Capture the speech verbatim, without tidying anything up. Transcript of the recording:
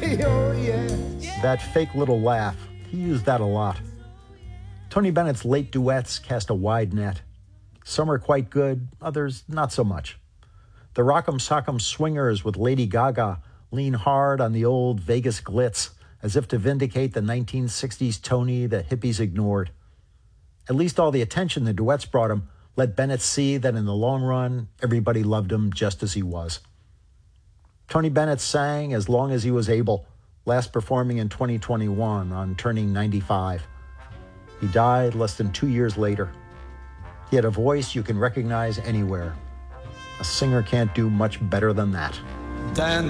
Oh, yes. That fake little laugh, he used that a lot. Tony Bennett's late duets cast a wide net. Some are quite good, others not so much. The Rock'em Sock'em Swingers with Lady Gaga lean hard on the old Vegas glitz, as if to vindicate the nineteen sixties Tony the hippies ignored. At least all the attention the duets brought him let Bennett see that in the long run, everybody loved him just as he was. Tony Bennett sang as long as he was able, last performing in twenty twenty-one on turning ninety-five. He died less than two years later. He had a voice you can recognize anywhere. A singer can't do much better than that. Dan